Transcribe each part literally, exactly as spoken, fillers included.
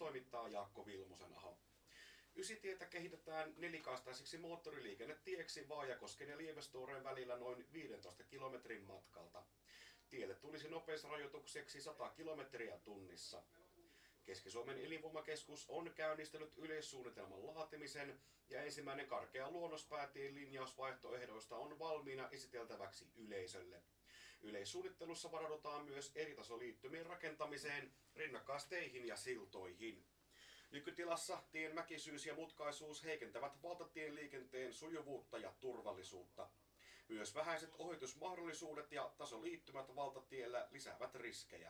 toimittaa Jaakko Vilmosen-aho. Ysitietä kehitetään nelikaistaisiksi moottoriliikennetieksi Vaajakosken ja Lievestuoreen välillä noin viidentoista kilometrin matkalta. Tielle tulisi nopeusrajoitukseksi sata kilometriä tunnissa. Keski-Suomen elinvoimakeskus on käynnistänyt yleissuunnitelman laatimisen ja ensimmäinen karkea luonnospäätien linjausvaihtoehdoista on valmiina esiteltäväksi yleisölle. Yleissuunnittelussa varaudutaan myös eritasoliittymien rakentamiseen, rinnakkaisteihin ja siltoihin. Nykytilassa tien mäkisyys ja mutkaisuus heikentävät valtatien liikenteen sujuvuutta ja turvallisuutta. Myös vähäiset ohitusmahdollisuudet ja tasoliittymät valtatiellä lisäävät riskejä.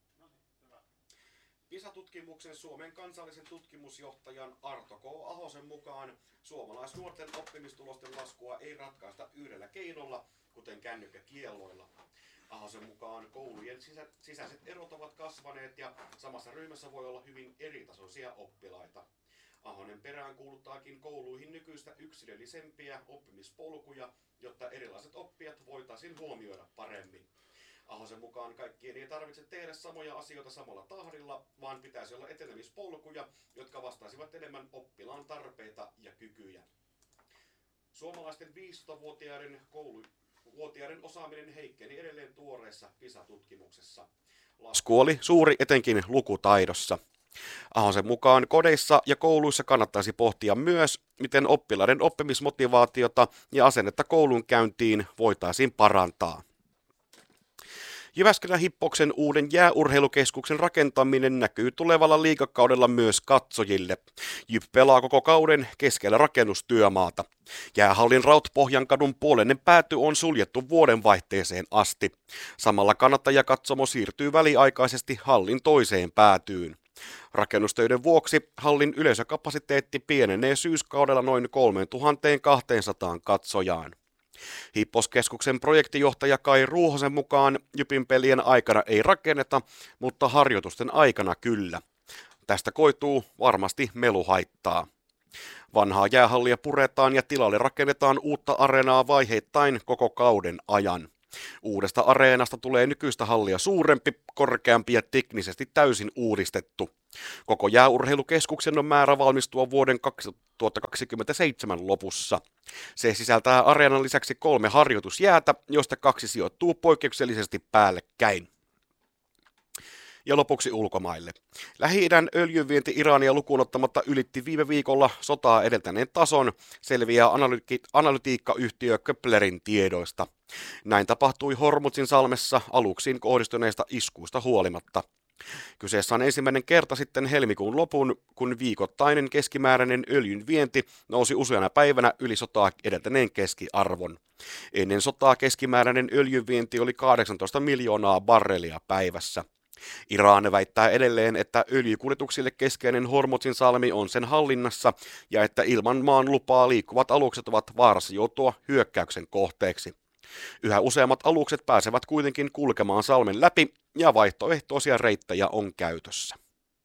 PISA-tutkimuksen Suomen kansallisen tutkimusjohtajan Arto K. Ahosen mukaan suomalaisnuorten oppimistulosten laskua ei ratkaista yhdellä keinolla, kuten kännykkäkielloilla. Ahosen mukaan koulujen sisä- sisäiset erot ovat kasvaneet ja samassa ryhmässä voi olla hyvin eritasoisia oppilaita. Ahonen perään kuuluttaakin kouluihin nykyistä yksilöllisempiä oppimispolkuja, jotta erilaiset oppijat voitaisiin huomioida paremmin. Ahosen mukaan kaikkien ei tarvitse tehdä samoja asioita samalla tahdilla, vaan pitäisi olla etenemispolkuja, jotka vastaisivat enemmän oppilaan tarpeita ja kykyjä. Suomalaisten viisitoistavuotiaiden kouluvuotiaiden osaaminen heikkeni edelleen tuoreessa PISA-tutkimuksessa. Lasku oli suuri etenkin lukutaidossa. Ahosen mukaan kodeissa ja kouluissa kannattaisi pohtia myös, miten oppilaiden oppimismotivaatiota ja asennetta koulun käyntiin voitaisiin parantaa. Jyväskylän Hippoksen uuden jääurheilukeskuksen rakentaminen näkyy tulevalla liigakaudella myös katsojille. Jyp pelaa koko kauden keskellä rakennustyömaata. Jäähallin Rautpohjankadun puoleinen pääty on suljettu vuodenvaihteeseen asti. Samalla kannattajakatsomo siirtyy väliaikaisesti hallin toiseen päätyyn. Rakennustöiden vuoksi hallin yleisökapasiteetti pienenee syyskaudella noin kolmetuhattakaksisataa katsojaan. Hipposkeskuksen projektijohtaja Kai Ruuhosen mukaan Jypin pelien aikana ei rakenneta, mutta harjoitusten aikana kyllä. Tästä koituu varmasti meluhaittaa. Vanhaa jäähallia puretaan ja tilalle rakennetaan uutta areenaa vaiheittain koko kauden ajan. Uudesta areenasta tulee nykyistä hallia suurempi, korkeampi ja teknisesti täysin uudistettu. Koko jääurheilukeskuksen on määrä valmistua vuoden kaksituhattakaksikymmentäseitsemän lopussa. Se sisältää areenan lisäksi kolme harjoitusjäätä, joista kaksi sijoittuu poikkeuksellisesti päällekkäin. Ja lopuksi ulkomaille. Lähi-idän öljynvienti Irania lukuun ottamatta ylitti viime viikolla sotaa edeltäneen tason, selviää analyti- analytiikkayhtiö Köpplerin tiedoista. Näin tapahtui Hormuzin salmessa aluksiin kohdistuneista iskuista huolimatta. Kyseessä on ensimmäinen kerta sitten helmikuun lopun, kun viikoittainen keskimääräinen öljyn vienti nousi useana päivänä yli sotaa edeltäneen keskiarvon. Ennen sotaa keskimääräinen öljynvienti oli kahdeksantoista miljoonaa barrelia päivässä. Iran väittää edelleen, että öljykuljetuksille keskeinen Hormuzin salmi on sen hallinnassa ja että ilman maan lupaa liikkuvat alukset ovat vaarassa joutua hyökkäyksen kohteeksi. Yhä useammat alukset pääsevät kuitenkin kulkemaan salmen läpi ja vaihtoehtoisia reittejä on käytössä.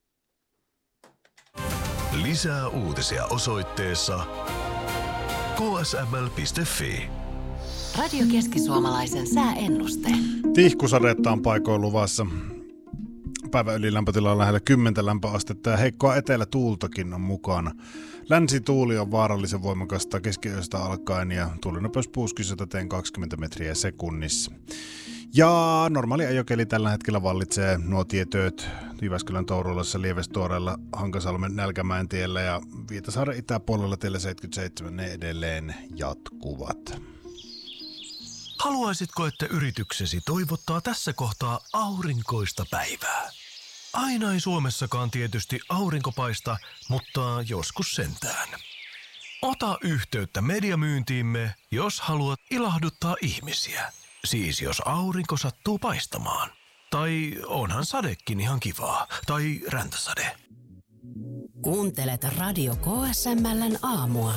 Lisää uutisia osoitteessa k s m l piste f i. Radio Keski-Suomalaisen sääennuste. Tihkusadetta on paikoin luvassa. Päivän ylilämpötila on lähellä kymmentä lämpöastetta ja heikkoa etelätuultakin on mukana. Länsituuli on vaarallisen voimakasta keskiyöstä alkaen ja tuulinopeus puuskissa täten kaksikymmentä metriä sekunnissa. Ja normaali ajokeli tällä hetkellä vallitsee nuo tietööt Jyväskylän Tourullassa, Lievestuoreella, Hankasalmen Nälkämäen tiellä ja Viitasaaren itäpuolella tiellä seitsemänkymmentäseitsemän ne edelleen jatkuvat. Haluaisitko, että yrityksesi toivottaa tässä kohtaa aurinkoista päivää? Aina ei Suomessakaan tietysti aurinko paista, mutta joskus sentään. Ota yhteyttä mediamyyntiimme, jos haluat ilahduttaa ihmisiä. Siis jos aurinko sattuu paistamaan. Tai onhan sadekin ihan kivaa. Tai räntäsade. Kuuntelet Radio K S M L:n aamua.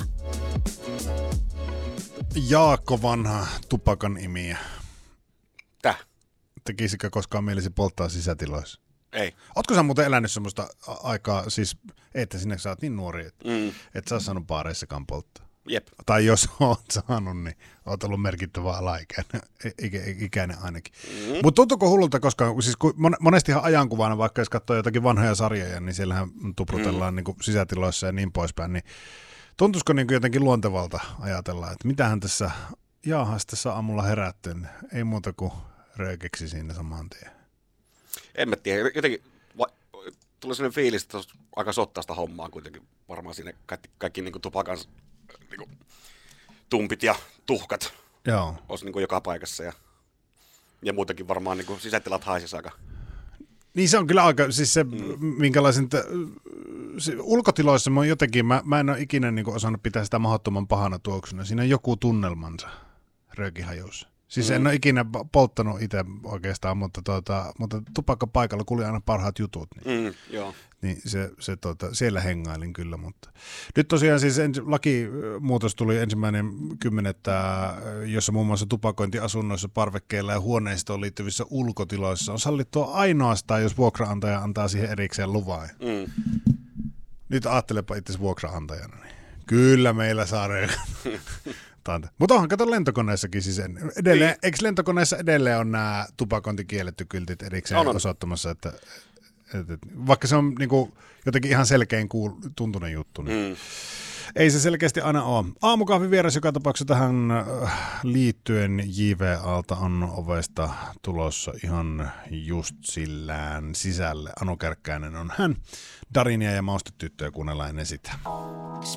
Jaakko vanha tupakan imiä. Täh? Tekisikö koskaan mielisi polttaa sisätiloissa? Ei. Ootko sä muuten elänyt semmoista aikaa, siis että sinne sä oot niin nuori, että mm. et sä oot saanut baareissakaan polttaa? Jep. Tai jos oot saanut, niin oot ollut merkittävä alaikäinen, ikäinen ainakin. Mm. Mutta tuntuuko hullulta koskaan, siis monestihan ajankuvana, vaikka jos katsoo jotakin vanhoja sarjoja, niin siellähän tuprutellaan mm. niin kuin sisätiloissa ja niin poispäin, niin tuntuisiko niin kuin jotenkin luontevalta ajatella, että mitähän tässä, jaahas tässä aamulla herätty, ei muuta kuin röökeksi siinä saman tien. En mä tiedä, jotenkin va- tuli sellainen fiilis, että aika sottaista hommaa kuitenkin, varmaan siinä kaikki, kaikki niin kuin tupakan niin kuin tumpit ja tuhkat Joo. olisi niin kuin joka paikassa ja, ja muutenkin varmaan niin kuin sisätilat haisisi aika. Niin se on kyllä aika, siis se mm. minkälaisen, t- se, ulkotiloissa mä jotenkin, mä, mä en ole ikinä niin kuin osannut pitää sitä mahdottoman pahana tuoksuna, siinä on joku tunnelmansa röökihajuus. Siis mm. en ole ikinä polttanut itse oikeastaan, mutta, tuota, mutta tupakkapaikalla kuuli aina parhaat jutut. Niin, mm, joo. niin se, se, tuota, siellä hengailin kyllä. Mutta. Nyt tosiaan siis ens, lakimuutos tuli ensimmäinen kymmenettä, jossa muun muassa tupakointiasunnoissa, parvekkeilla ja huoneistoon liittyvissä ulkotiloissa on sallittua ainoastaan, jos vuokraantaja antaa siihen erikseen luvan. Mm. Nyt ajattelepa itse vuokraantajana. Niin. Kyllä meillä saa Mutta onhan kato lentokoneessakin siis edelleen, niin. Eikö lentokoneessa edelleen on nämä tupakointikielletty kyltit erikseen on, on. osoittamassa, että, että, että vaikka se on niin kuin, jotenkin ihan selkein kuul, tuntunen juttu, niin mm. ei se selkeästi aina ole. Aamukahvin vieras joka tapauksessa tähän liittyen J V Alta on ovesta tulossa ihan just sillään sisälle. Anu Kärkkäinen on hän. Darinia ja maustetyttöjä kuunnellaan ennen sitä.